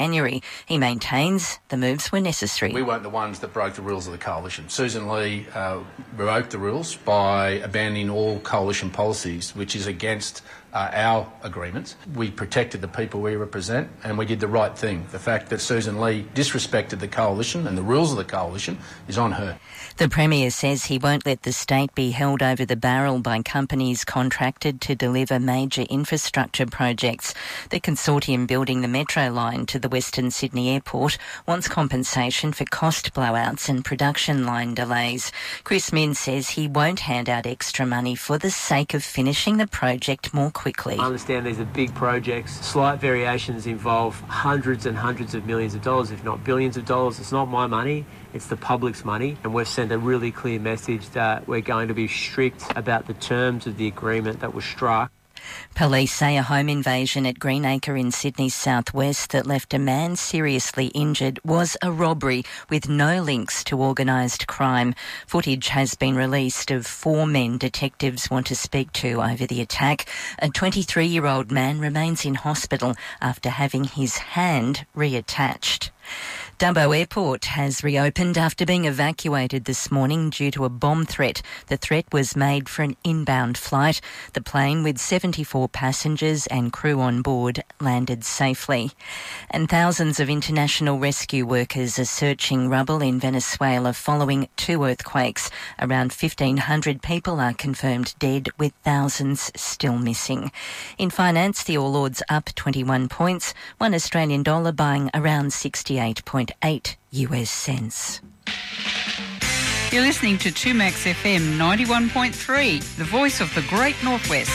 January. He maintains the moves were necessary. We weren't the ones that broke the rules of the coalition. Susan Lee broke the rules by abandoning all coalition policies, which is against our agreements. We protected the people we represent and we did the right thing. The fact that Susan Lee disrespected the coalition and the rules of the coalition is on her. The Premier says he won't let the state be held over the barrel by companies contracted to deliver major infrastructure projects. The consortium building the Metro line to the Western Sydney Airport wants compensation for cost blowouts and production line delays. Chris Minns says he won't hand out extra money for the sake of finishing the project more quickly. I understand these are big projects. Slight variations involve hundreds and hundreds of millions of dollars, if not billions of dollars. It's not my money, it's the public's money. And we've sent a really clear message that we're going to be strict about the terms of the agreement that was struck. Police say a home invasion at Greenacre in Sydney's southwest that left a man seriously injured was a robbery with no links to organised crime. Footage has been released of 4 men detectives want to speak to over the attack. A 23-year-old man remains in hospital after having his hand reattached. Dubbo Airport has reopened after being evacuated this morning due to a bomb threat. The threat was made for an inbound flight. The plane with 74 passengers and crew on board landed safely. And thousands of international rescue workers are searching rubble in Venezuela following 2 earthquakes. Around 1,500 people are confirmed dead, with thousands still missing. In finance, the All Ords up 21 points, $1 Australian buying around 68.8 US cents. You're listening to 2Max FM 91.3, the voice of the Great Northwest.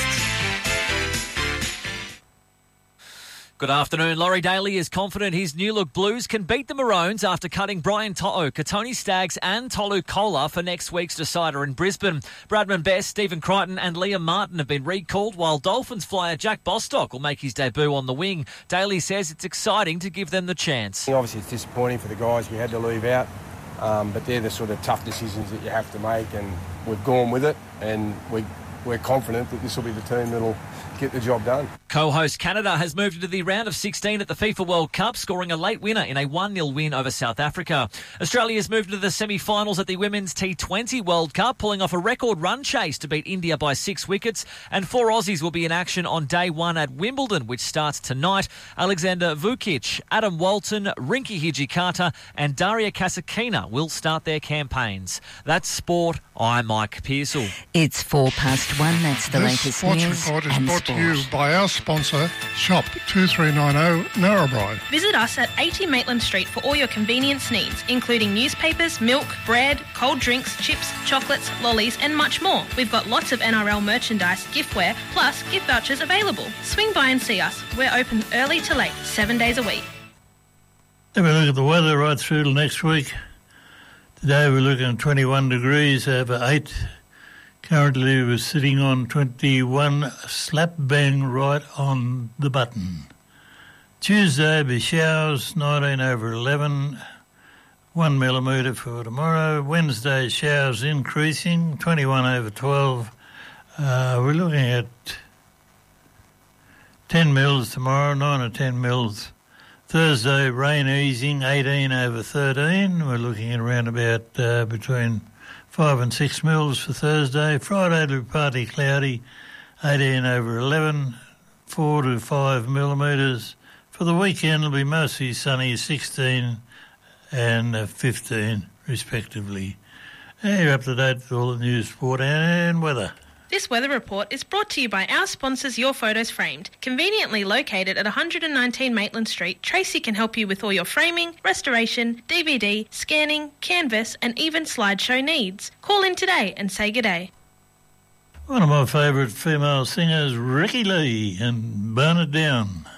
Good afternoon. Laurie Daly is confident his New Look Blues can beat the Maroons after cutting Brian To'o, Katoni Staggs and Tolu Kola for next week's decider in Brisbane. Bradman Best, Stephen Crichton and Liam Martin have been recalled, while Dolphins flyer Jack Bostock will make his debut on the wing. Daly says it's exciting to give them the chance. Obviously it's disappointing for the guys we had to leave out, but they're the sort of tough decisions that you have to make, and we've gone with it, and we're confident that this will be the team that'll get the job done. Co-host Canada has moved into the round of 16 at the FIFA World Cup, scoring a late winner in a 1-0 win over South Africa. Australia has moved into the semi-finals at the Women's T20 World Cup, pulling off a record run chase to beat India by 6 wickets, and 4 Aussies will be in action on day 1 at Wimbledon, which starts tonight. Alexander Vukic, Adam Walton, Rinky Hijikata and Daria Kasatkina will start their campaigns. That's sport. I'm Mike Pearsall. It's 1:04. That's the latest news report is and brought sport. to you by our sponsor, Shop 2390 Narrabri. Visit us at 80 Maitland Street for all your convenience needs, including newspapers, milk, bread, cold drinks, chips, chocolates, lollies and much more. We've got lots of NRL merchandise, giftware, plus gift vouchers available. Swing by and see us. We're open early to late, 7 days a week. Have a look at the weather right through till next week. Today we're looking at 21 degrees over 8. Currently we're sitting on 21, slap bang right on the button. Tuesday be showers, 19 over 11, 1 millimetre for tomorrow. Wednesday showers increasing, 21 over 12. We're looking at 10 mils tomorrow, 9 or 10 mils. Thursday, rain easing, 18 over 13. We're looking at around about between 5 and 6 mils for Thursday. Friday will be partly cloudy, 18 over 11, 4 to 5 millimetres. For the weekend, it'll be mostly sunny, 16 and 15 respectively. And you're up to date with all the news, sport and weather. This weather report is brought to you by our sponsors Your Photos Framed. Conveniently located at 119 Maitland Street, Tracy can help you with all your framing, restoration, DVD, scanning, canvas and even slideshow needs. Call in today and say good day. One of my favourite female singers, Ricky Lee, and Burn It Down.